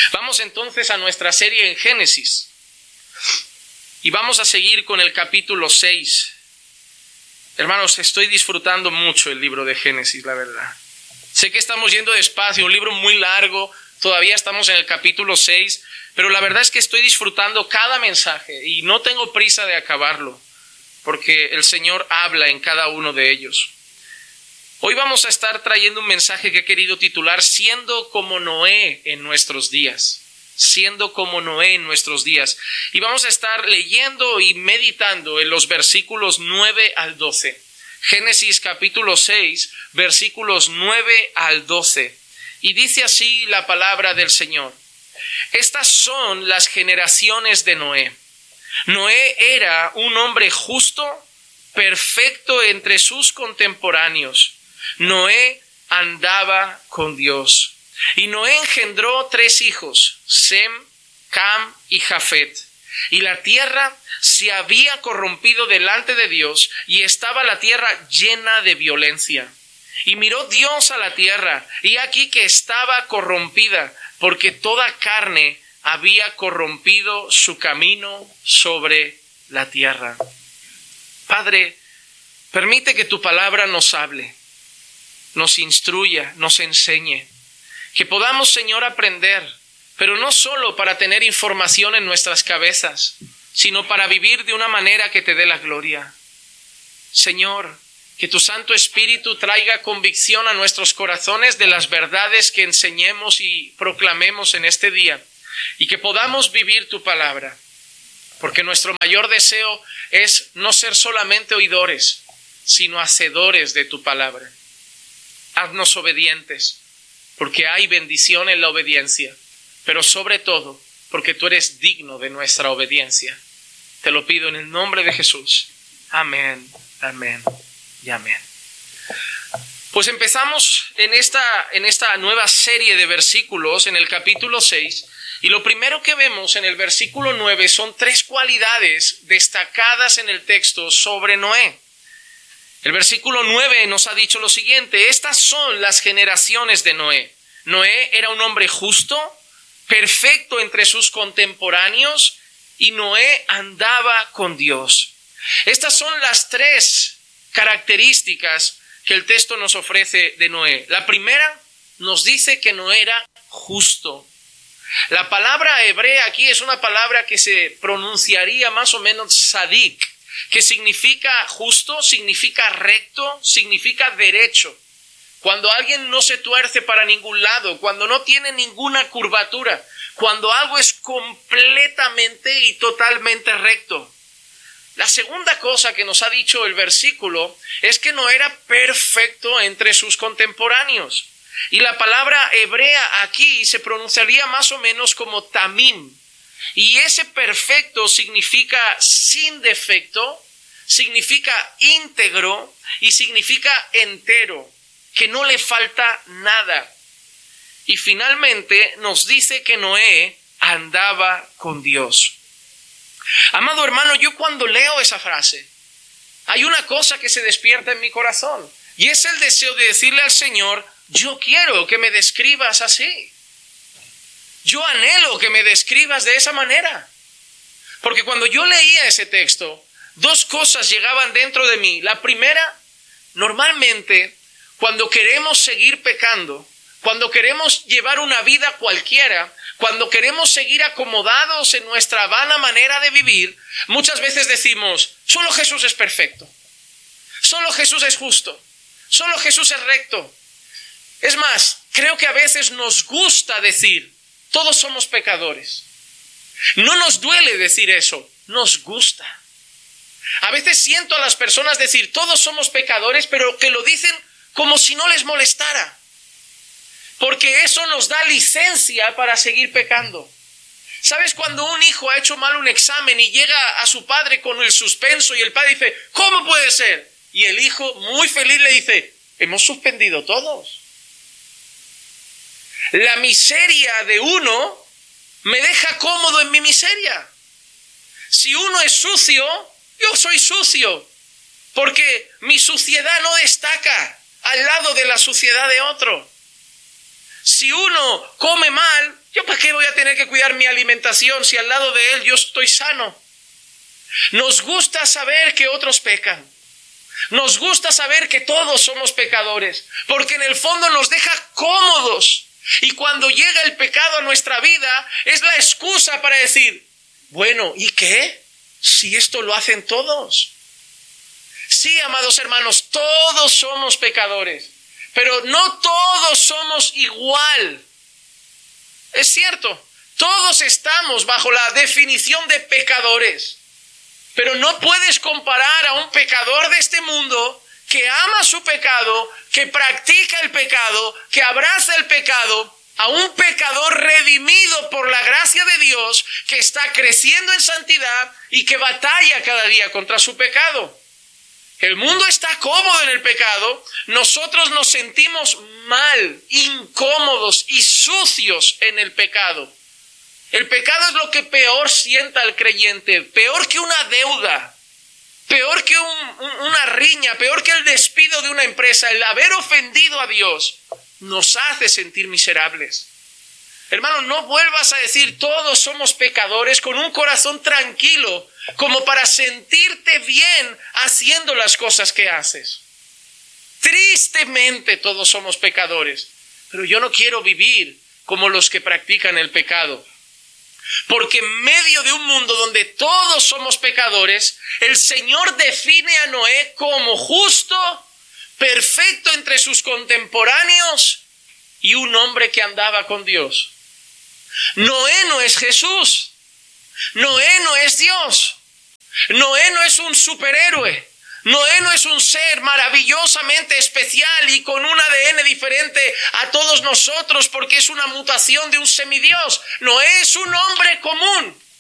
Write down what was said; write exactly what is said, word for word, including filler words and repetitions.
Vamos entonces a nuestra serie en Génesis y vamos a seguir con el capítulo seis. Hermanos, estoy disfrutando mucho el libro de Génesis, la verdad. Sé que estamos yendo despacio, un libro muy largo, todavía estamos en el capítulo seis, pero la verdad es que estoy disfrutando cada mensaje y no tengo prisa de acabarlo, porque el Señor habla en cada uno de ellos. Hoy vamos a estar trayendo un mensaje que he querido titular Siendo como Noé en nuestros días. Siendo como Noé en nuestros días. Y vamos a estar leyendo y meditando en los versículos nueve al doce. Génesis capítulo seis, versículos nueve al doce. Y dice así la palabra del Señor. Estas son las generaciones de Noé. Noé era un hombre justo, perfecto entre sus contemporáneos. Noé andaba con Dios. Y Noé engendró tres hijos, Sem, Cam y Jafet. Y la tierra se había corrompido delante de Dios y estaba la tierra llena de violencia. Y miró Dios a la tierra, y aquí que estaba corrompida, porque toda carne había corrompido su camino sobre la tierra. Padre, permite que tu palabra nos hable, nos instruya, nos enseñe. Que podamos, Señor, aprender, pero no solo para tener información en nuestras cabezas, sino para vivir de una manera que te dé la gloria. Señor, que tu Santo Espíritu traiga convicción a nuestros corazones de las verdades que enseñemos y proclamemos en este día, y que podamos vivir tu palabra, porque nuestro mayor deseo es no ser solamente oidores, sino hacedores de tu palabra. Haznos obedientes, porque hay bendición en la obediencia, pero sobre todo, porque tú eres digno de nuestra obediencia. Te lo pido en el nombre de Jesús. Amén, amén y amén. Pues empezamos en esta, en esta nueva serie de versículos en el capítulo seis, y lo primero que vemos en el versículo nueve son tres cualidades destacadas en el texto sobre Noé. El versículo nueve nos ha dicho lo siguiente: estas son las generaciones de Noé. Noé era un hombre justo, perfecto entre sus contemporáneos, y Noé andaba con Dios. Estas son las tres características que el texto nos ofrece de Noé. La primera nos dice que Noé era justo. La palabra hebrea aquí es una palabra que se pronunciaría más o menos sadik, que significa justo, significa recto, significa derecho. Cuando alguien no se tuerce para ningún lado, cuando no tiene ninguna curvatura, cuando algo es completamente y totalmente recto. La segunda cosa que nos ha dicho el versículo es que no era perfecto entre sus contemporáneos. Y la palabra hebrea aquí se pronunciaría más o menos como tamim. Y ese perfecto significa sin defecto, significa íntegro y significa entero, que no le falta nada. Y finalmente nos dice que Noé andaba con Dios. Amado hermano, yo cuando leo esa frase, hay una cosa que se despierta en mi corazón, y es el deseo de decirle al Señor: yo quiero que me describas así. Yo anhelo que me describas de esa manera. Porque cuando yo leía ese texto, dos cosas llegaban dentro de mí. La primera, normalmente, cuando queremos seguir pecando, cuando queremos llevar una vida cualquiera, cuando queremos seguir acomodados en nuestra vana manera de vivir, muchas veces decimos: solo Jesús es perfecto, solo Jesús es justo, solo Jesús es recto. Es más, creo que a veces nos gusta decir: todos somos pecadores. No nos duele decir eso, nos gusta. A veces siento a las personas decir: todos somos pecadores, pero que lo dicen como si no les molestara, porque eso nos da licencia para seguir pecando. ¿Sabes? Cuando un hijo ha hecho mal un examen y llega a su padre con el suspenso y el padre dice: ¿cómo puede ser? Y el hijo muy feliz le dice: hemos suspendido todos. La miseria de uno me deja cómodo en mi miseria. Si uno es sucio, yo soy sucio, porque mi suciedad no destaca al lado de la suciedad de otro. Si uno come mal, ¿Yo para qué voy a tener que cuidar mi alimentación si al lado de Él yo estoy sano? Nos gusta saber que otros pecan. Nos gusta saber que todos somos pecadores, porque en el fondo nos deja cómodos. Y cuando llega el pecado a nuestra vida, es la excusa para decir, bueno, ¿y qué? Si esto lo hacen todos. Sí, amados hermanos, todos somos pecadores, pero no todos somos igual. Es cierto, todos estamos bajo la definición de pecadores, pero no puedes comparar a un pecador de este mundo que ama su pecado, que practica el pecado, que abraza el pecado, a un pecador redimido por la gracia de Dios, que está creciendo en santidad y que batalla cada día contra su pecado. El mundo está cómodo en el pecado, nosotros nos sentimos mal, incómodos y sucios en el pecado. El pecado es lo que peor sienta al creyente, peor que una deuda, peor que un, un, una riña, peor que el despido de una empresa. El haber ofendido a Dios nos hace sentir miserables. Hermano, no vuelvas a decir todos somos pecadores con un corazón tranquilo, como para sentirte bien haciendo las cosas que haces. Tristemente todos somos pecadores, pero yo no quiero vivir como los que practican el pecado. Porque en medio de un mundo donde todos somos pecadores, el Señor define a Noé como justo, perfecto entre sus contemporáneos y un hombre que andaba con Dios. Noé no es Jesús. Noé no es Dios. Noé no es un superhéroe. Noé no es un ser maravillosamente especial y con un A D N diferente a todos nosotros porque es una mutación de un semidios. Noé es un hombre común.